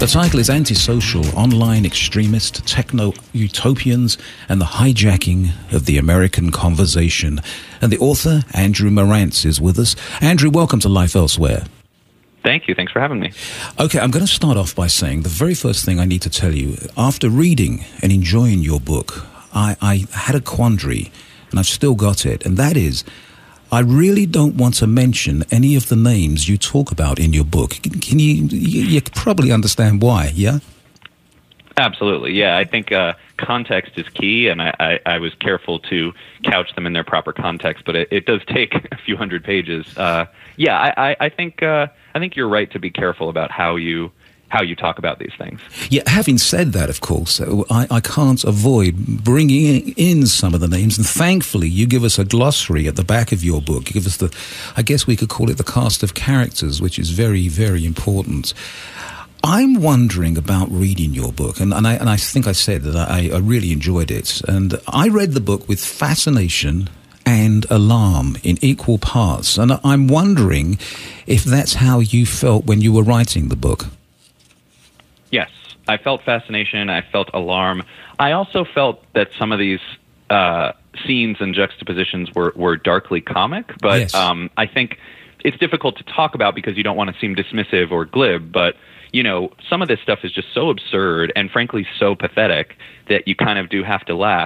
The title is Antisocial, Online Extremist, Techno-Utopians, and the Hijacking of the American Conversation. And the author, Andrew Marantz, is with us. Andrew, welcome to Life Elsewhere. Thank you. Thanks for having me. Okay, I'm going to start off by saying the very first thing I need to tell you, after reading and enjoying your book, I had a quandary, and I've still got it, and that is, I really don't want to mention any of the names you talk about in your book. Can you probably understand why, yeah? Absolutely, yeah. I think context is key, and I was careful to couch them in their proper context, but it does take a few hundred pages. I think you're right to be careful about how you talk about these things. Yeah, having said that, of course, I can't avoid bringing in some of the names, and thankfully you give us a glossary at the back of your book. You give us I guess we could call it the cast of characters, which is very, very important. I'm wondering about reading your book, and I think I said that I really enjoyed it, and I read the book with fascination and alarm in equal parts, and I'm wondering if that's how you felt when you were writing the book. Yes, I felt fascination. I felt alarm. I also felt that some of these scenes and juxtapositions were darkly comic, but yes. I think it's difficult to talk about because you don't want to seem dismissive or glib, but you know, some of this stuff is just so absurd and frankly so pathetic that you kind of do have to laugh.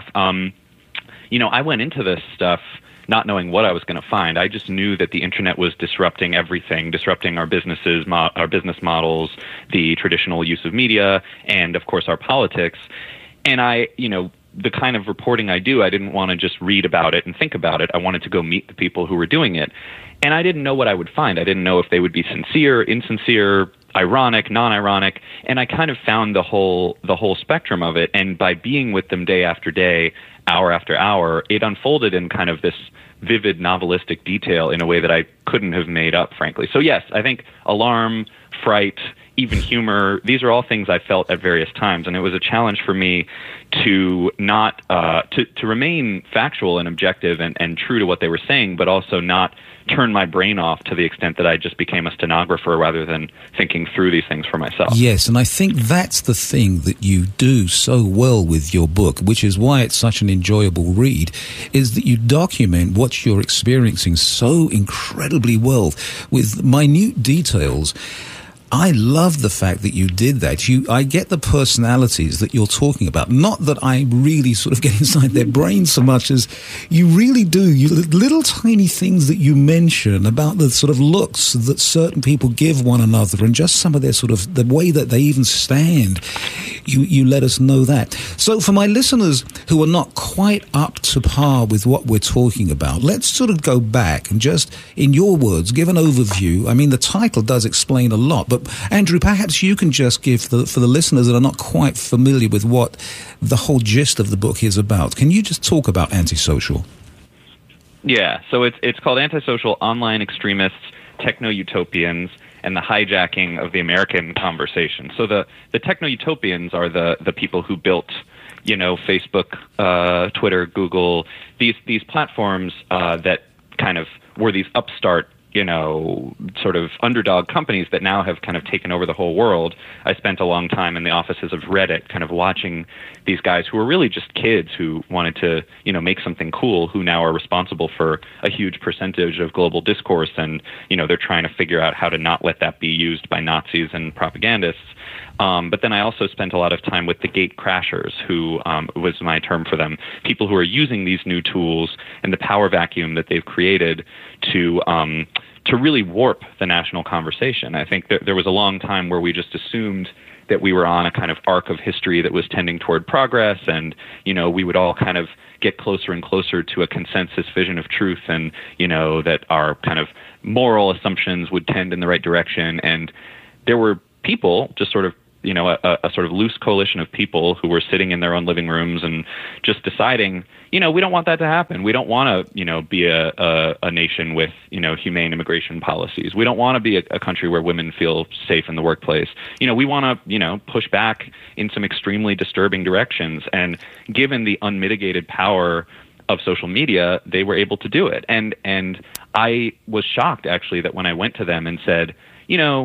You know, I went into this stuff not knowing what I was going to find. I just knew that the internet was disrupting everything, disrupting our businesses, our business models, the traditional use of media, and of course our politics. And the kind of reporting I do, I didn't want to just read about it and think about it. I wanted to go meet the people who were doing it. And I didn't know what I would find. I didn't know if they would be sincere, insincere, ironic, non-ironic, and I kind of found the whole spectrum of it. And by being with them day after day, hour after hour, it unfolded in kind of this vivid novelistic detail in a way that I couldn't have made up, frankly. So yes, I think alarm, fright, even humor, these are all things I felt at various times, and it was a challenge for me to not to remain factual and objective and true to what they were saying, but also not turn my brain off to the extent that I just became a stenographer rather than thinking through these things for myself. Yes, and I think that's the thing that you do so well with your book, which is why it's such an enjoyable read, is that you document what you're experiencing so incredibly well with minute details. I love the fact that you did that. I get the personalities that you're talking about. Not that I really sort of get inside their brains so much as you really do. You little tiny things that you mention about the sort of looks that certain people give one another and just some of their sort of the way that they even stand. You let us know that. So for my listeners who are not quite up to par with what we're talking about, let's sort of go back and just, in your words, give an overview. I mean, the title does explain a lot, but Andrew, perhaps you can just give, for the listeners that are not quite familiar with what the whole gist of the book is about, can you just talk about Antisocial? Yeah, so it's called Antisocial, Online Extremists, Techno-Utopians, and the Hijacking of the American Conversation. So the Techno-Utopians are the people who built, Facebook, Twitter, Google, these platforms that kind of were these upstart, sort of underdog companies that now have kind of taken over the whole world. I spent a long time in the offices of Reddit kind of watching these guys who were really just kids who wanted to, make something cool, who now are responsible for a huge percentage of global discourse. And, they're trying to figure out how to not let that be used by Nazis and propagandists. But then I also spent a lot of time with the gate crashers, who was my term for them, people who are using these new tools and the power vacuum that they've created to really warp the national conversation. I think that there was a long time where we just assumed that we were on a kind of arc of history that was tending toward progress, and we would all kind of get closer and closer to a consensus vision of truth, and that our kind of moral assumptions would tend in the right direction. And there were people just sort of a sort of loose coalition of people who were sitting in their own living rooms and just deciding, we don't want that to happen. We don't want to, be a nation with, humane immigration policies. We don't want to be a country where women feel safe in the workplace. We want to, push back in some extremely disturbing directions. And given the unmitigated power of social media, they were able to do it. And I was shocked, actually, that when I went to them and said,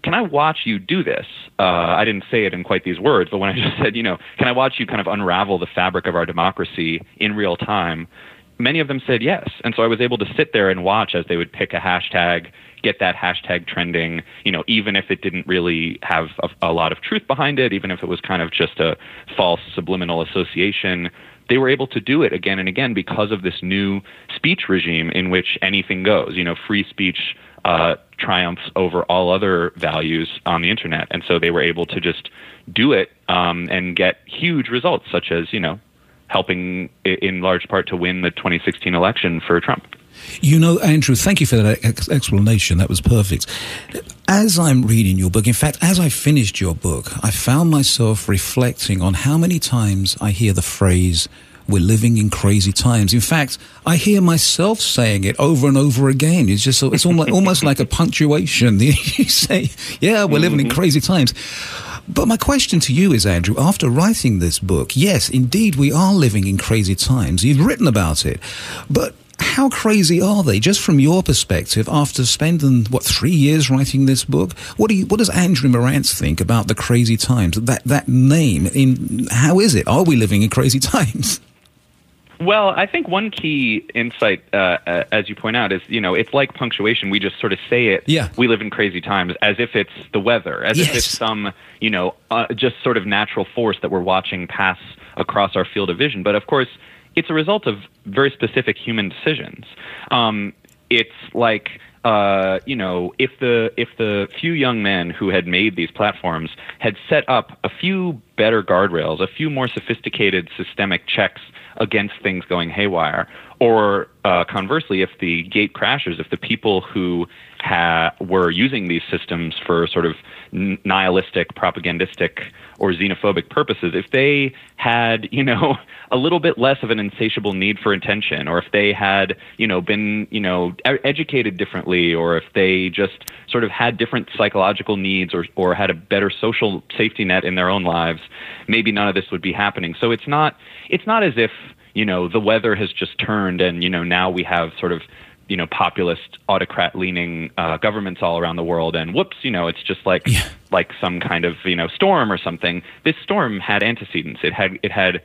can I watch you do this? I didn't say it in quite these words, but when I just said, can I watch you kind of unravel the fabric of our democracy in real time? Many of them said yes. And so I was able to sit there and watch as they would pick a hashtag, get that hashtag trending, even if it didn't really have a lot of truth behind it, even if it was kind of just a false subliminal association. They were able to do it again and again because of this new speech regime in which anything goes. Free speech triumphs over all other values on the internet. And so they were able to just do it and get huge results, such as, helping in large part to win the 2016 election for Trump. Andrew, thank you for that explanation. That was perfect. As I'm reading your book, in fact, as I finished your book, I found myself reflecting on how many times I hear the phrase, "We're living in crazy times." In fact, I hear myself saying it over and over again. It's almost like a punctuation. You say, "Yeah, we're living in crazy times." But my question to you is, Andrew, after writing this book, yes, indeed, we are living in crazy times. You've written about it. But how crazy are they? Just from your perspective, after spending, 3 years writing this book, what does Andrew Marantz think about the crazy times? That name, how is it? Are we living in crazy times? Well, I think one key insight, as you point out, is, it's like punctuation. We just sort of say it, we live in crazy times, as if it's the weather, as if it's some, just sort of natural force that we're watching pass across our field of vision. But of course, it's a result of very specific human decisions. It's like, if the few young men who had made these platforms had set up a few better guardrails, a few more sophisticated systemic checks against things going haywire, or conversely, if the gate crashers, if the people who were using these systems for sort of nihilistic, propagandistic, or xenophobic purposes, if they had, a little bit less of an insatiable need for attention, or if they had, been, educated differently, or if they just sort of had different psychological needs or had a better social safety net in their own lives, maybe none of this would be happening. So it's not as if, the weather has just turned and, now we have sort of, populist, autocrat-leaning governments all around the world, and whoops, it's just like some kind of storm or something. This storm had antecedents. It had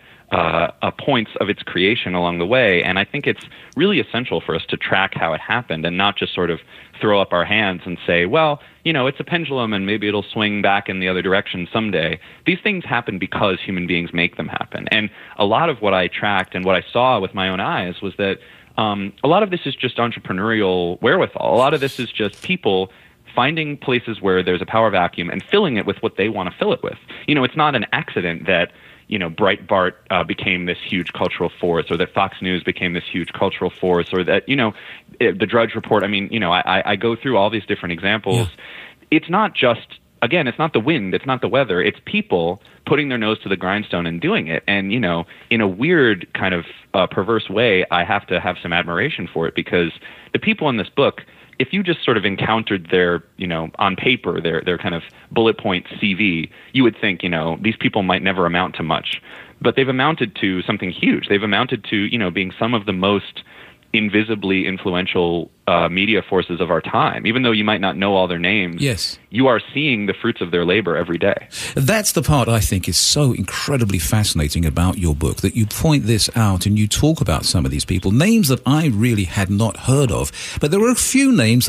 points of its creation along the way, and I think it's really essential for us to track how it happened and not just sort of throw up our hands and say, well, it's a pendulum and maybe it'll swing back in the other direction someday. These things happen because human beings make them happen, and a lot of what I tracked and what I saw with my own eyes was that a lot of this is just entrepreneurial wherewithal. A lot of this is just people finding places where there's a power vacuum and filling it with what they want to fill it with. It's not an accident that, Breitbart became this huge cultural force, or that Fox News became this huge cultural force, or that, the Drudge Report. I mean, I go through all these different examples. Yeah. It's not just, again, it's not the wind, it's not the weather, it's people putting their nose to the grindstone and doing it. And, in a weird kind of perverse way, I have to have some admiration for it, because the people in this book, if you just sort of encountered their, on paper, their kind of bullet point CV, you would think, these people might never amount to much. But they've amounted to something huge. They've amounted to, being some of the most invisibly influential media forces of our time. Even though you might not know all their names, yes, you are seeing the fruits of their labor every day. That's the part I think is so incredibly fascinating about your book, that you point this out and you talk about some of these people, names that I really had not heard of. But there were a few names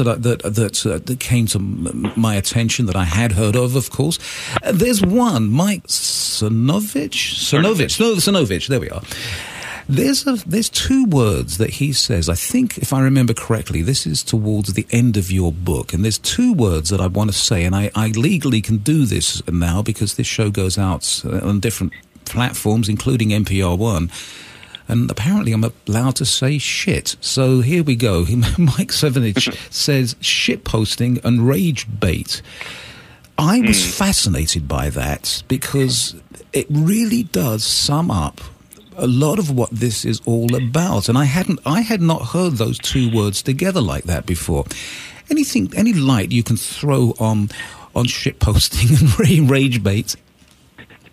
that came to my attention that I had heard of course. There's one, Mike Cernovich. There we are. There's two words that he says, I think, if I remember correctly, this is towards the end of your book, and there's two words that I want to say, and I legally can do this now because this show goes out on different platforms, including NPR One, and apparently I'm allowed to say shit. So here we go. Mike Cernovich says shitposting and rage bait. I was fascinated by that because it really does sum up a lot of what this is all about, and I had not heard those two words together like that before. Any light you can throw on shitposting and rage bait?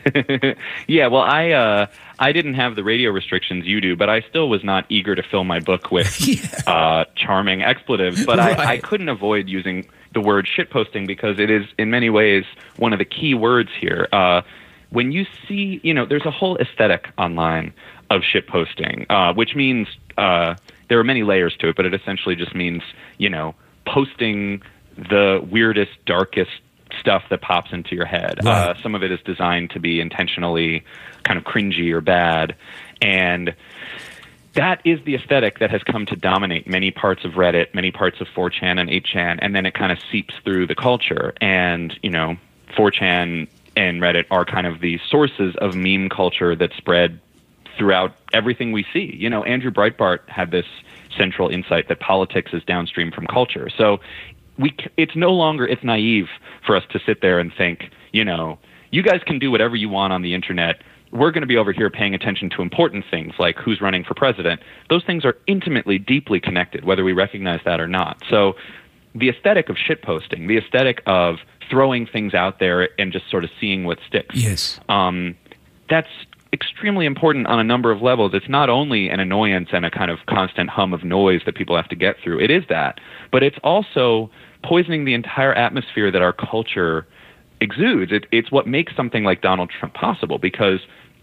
Yeah, well, I didn't have the radio restrictions you do, but I still was not eager to fill my book with charming expletives. But I couldn't avoid using the word shitposting because it is, in many ways, one of the key words here. When you see, there's a whole aesthetic online of shitposting, which means there are many layers to it, but it essentially just means, posting the weirdest, darkest stuff that pops into your head. Right. Some of it is designed to be intentionally kind of cringy or bad. And that is the aesthetic that has come to dominate many parts of Reddit, many parts of 4chan and 8chan, and then it kind of seeps through the culture. And, 4chan and Reddit are kind of the sources of meme culture that spread throughout everything we see. Andrew Breitbart had this central insight that politics is downstream from culture. So it's naive for us to sit there and think, you guys can do whatever you want on the internet. We're going to be over here paying attention to important things like who's running for president. Those things are intimately, deeply connected, whether we recognize that or not. So the aesthetic of shitposting, the aesthetic of throwing things out there and just sort of seeing what sticks. Yes. That's extremely important on a number of levels. It's not only an annoyance and a kind of constant hum of noise that people have to get through. It is that. But it's also poisoning the entire atmosphere that our culture exudes. It's what makes something like Donald Trump possible, because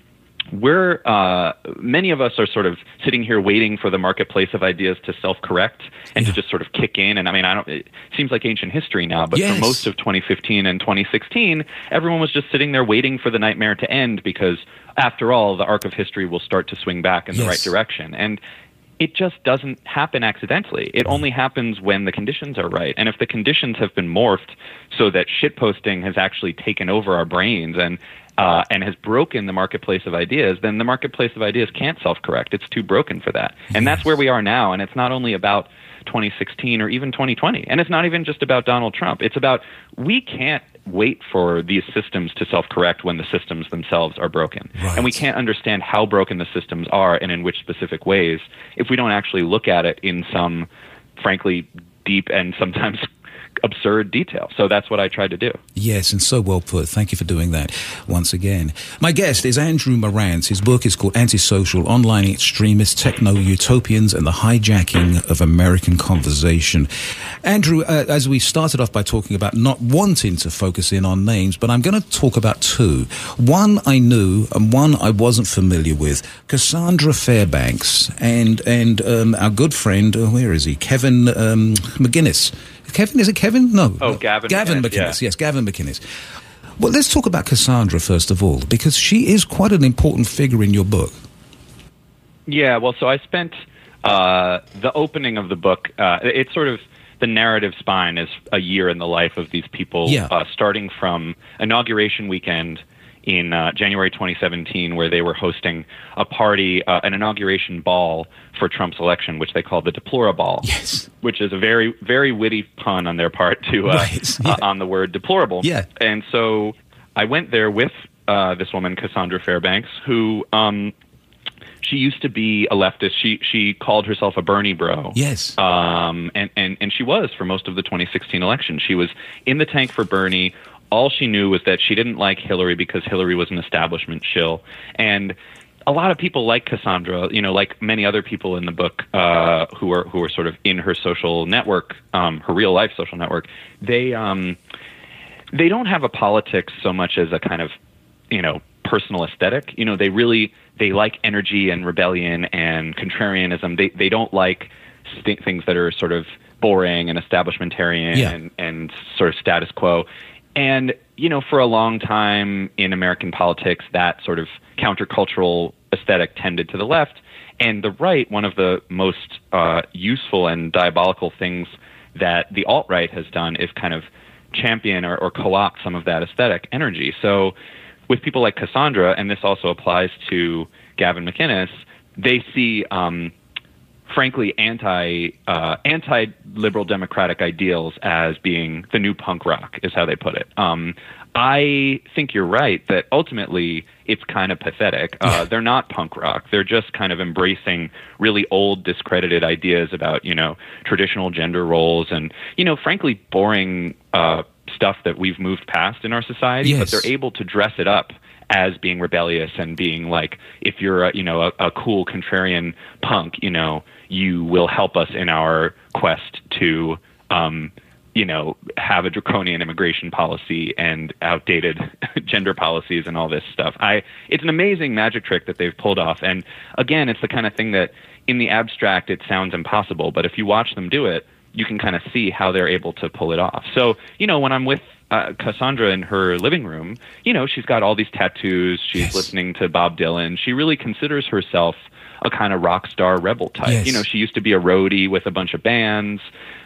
many of us are sort of sitting here waiting for the marketplace of ideas to self-correct and to just sort of kick in. And it seems like ancient history now, but for most of 2015 and 2016, everyone was just sitting there waiting for the nightmare to end, because after all, the arc of history will start to swing back in the right direction. And it just doesn't happen accidentally. It only happens when the conditions are right. And if the conditions have been morphed so that shitposting has actually taken over our brains and has broken the marketplace of ideas, then the marketplace of ideas can't self-correct. It's too broken for that. And that's where we are now. And it's not only about 2016 or even 2020. And it's not even just about Donald Trump. It's about, we can't wait for these systems to self-correct when the systems themselves are broken. Right. And we can't understand how broken the systems are and in which specific ways if we don't actually look at it in some, frankly, deep and sometimes absurd detail. So that's what I tried to do. Yes, and so well put. Thank you for doing that once again. My guest is Andrew Marantz. His book is called Antisocial: Online Extremists, Techno-Utopians, and the Hijacking of American Conversation. Andrew, as we started off by talking about not wanting to focus in on names, but I'm going to talk about two. One I knew and one I wasn't familiar with. Cassandra Fairbanks and our good friend, where is he? Kevin McGinnis. Kevin, is it Kevin? No. Oh, Gavin McInnes. Yes, Gavin McInnes. Well, let's talk about Cassandra first of all, because she is quite an important figure in your book. Yeah, well, so I spent the opening of the book, it's sort of the narrative spine is a year in the life of these people, starting from inauguration weekend in January 2017, where they were hosting a party, an inauguration ball for Trump's election, which they called the Deploraball, which is a very, very witty pun on their part to on the word deplorable. Yeah. And so I went there with this woman, Cassandra Fairbanks, who she used to be a leftist. She called herself a Bernie bro. Yes. And she was for most of the 2016 election. She was in the tank for Bernie. All she knew was that she didn't like Hillary because Hillary was an establishment shill. And a lot of people like Cassandra, like many other people in the book who are sort of in her social network, her real life social network, they don't have a politics so much as a kind of, personal aesthetic. They like energy and rebellion and contrarianism. They don't like things that are sort of boring and establishmentarian and sort of status quo. And, for a long time in American politics, that sort of countercultural aesthetic tended to the left. And the right, one of the most useful and diabolical things that the alt-right has done is kind of champion or co-opt some of that aesthetic energy. So with people like Cassandra, and this also applies to Gavin McInnes, they see frankly, anti-liberal democratic ideals as being the new punk rock, is how they put it. I think you're right that ultimately it's kind of pathetic. They're not punk rock. They're just kind of embracing really old, discredited ideas about, traditional gender roles and, frankly, boring stuff that we've moved past in our society, Yes. but they're able to dress it up as being rebellious and being like, if you're a cool contrarian punk, you will help us in our quest to have a draconian immigration policy and outdated gender policies and all this stuff. It's an amazing magic trick that they've pulled off. And again, it's the kind of thing that in the abstract it sounds impossible, but if you watch them do it, you can kind of see how they're able to pull it off. So, when I'm with Cassandra in her living room, she's got all these tattoos, she's Yes. listening to Bob Dylan, she really considers herself a kind of rock star rebel type. Yes. She used to be a roadie with a bunch of bands.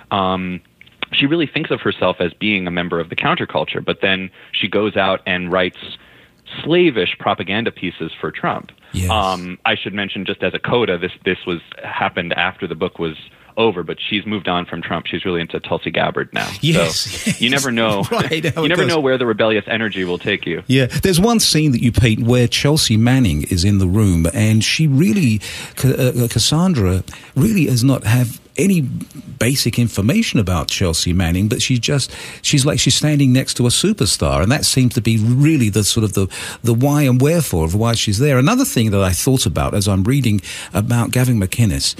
She really thinks of herself as being a member of the counterculture, but then she goes out and writes slavish propaganda pieces for Trump. Yes. I should mention, just as a coda, this happened after the book was over, but she's moved on from Trump. She's really into Tulsi Gabbard now. Yes. So you never know. Right, how you it never goes. know where the rebellious energy will take you. Yeah, there's one scene that you paint where Chelsea Manning is in the room, and she really, Cassandra, really does not have any basic information about Chelsea Manning, but she's like she's standing next to a superstar, and that seems to be really the sort of the why and wherefore of why she's there. Another thing that I thought about as I'm reading about Gavin McInnes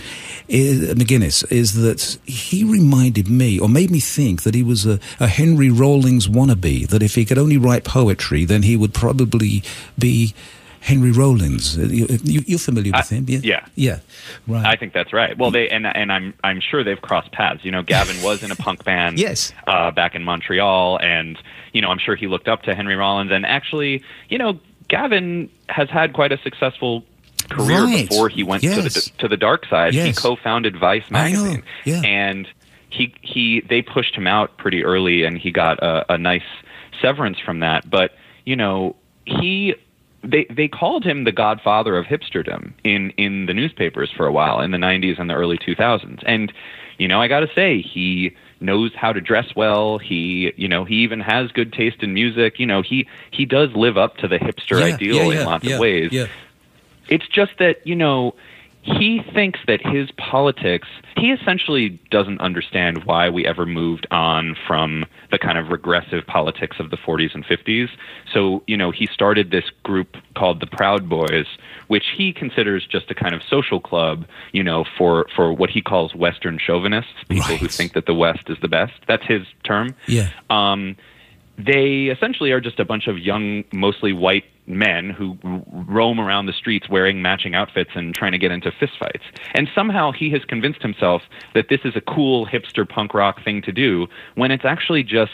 is that he reminded me, or made me think, that he was a Henry Rollins wannabe, that if he could only write poetry, then he would probably be Henry Rollins. You're familiar with him, yeah? Yeah, right. I think that's right. Well, I'm sure they've crossed paths. Gavin was in a punk band, Yes. Back in Montreal, and I'm sure he looked up to Henry Rollins. And actually, Gavin has had quite a successful career Right. before he went Yes. to the dark side. Yes. He co-founded Vice magazine, I know. Yeah. and they pushed him out pretty early, and he got a nice severance from that. But They called him the godfather of hipsterdom in the newspapers for a while in the 90s and the early 2000s. And, I got to say, he knows how to dress well. He even has good taste in music. He does live up to the hipster ideal in lots of ways. Yeah. It's just that, he thinks that his politics, he essentially doesn't understand why we ever moved on from the kind of regressive politics of the 40s and 50s. So, he started this group called the Proud Boys, which he considers just a kind of social club, for what he calls Western chauvinists, people who think that the West is the best. That's his term. Yeah. They essentially are just a bunch of young, mostly white men who roam around the streets wearing matching outfits and trying to get into fistfights. And somehow he has convinced himself that this is a cool hipster punk rock thing to do, when it's actually just,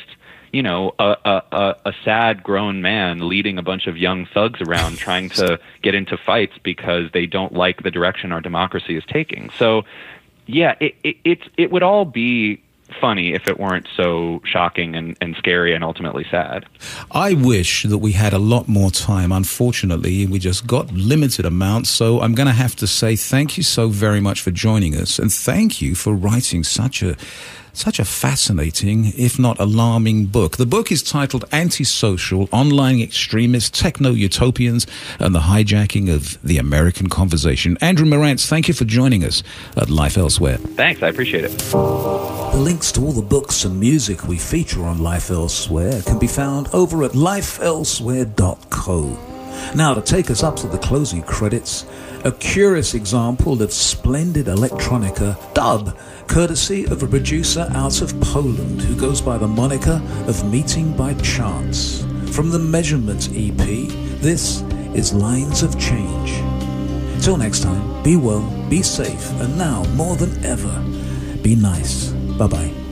a sad grown man leading a bunch of young thugs around trying to get into fights because they don't like the direction our democracy is taking. So, yeah, it would all be funny if it weren't so shocking and scary and ultimately sad. I wish that we had a lot more time. Unfortunately, we just got limited amounts, so I'm going to have to say thank you so very much for joining us, and thank you for writing such a fascinating, if not alarming, book. The book is titled Antisocial, Online Extremists, Techno-Utopians, and the Hijacking of the American Conversation. Andrew Marantz, thank you for joining us at Life Elsewhere. Thanks, I appreciate it. The links to all the books and music we feature on Life Elsewhere can be found over at lifeelsewhere.co. Now, to take us up to the closing credits, a curious example of splendid electronica dub, courtesy of a producer out of Poland who goes by the moniker of Meeting by Chance. From the Measurement EP, this is Lines of Change. Till next time, be well, be safe, and now, more than ever, be nice. Bye-bye.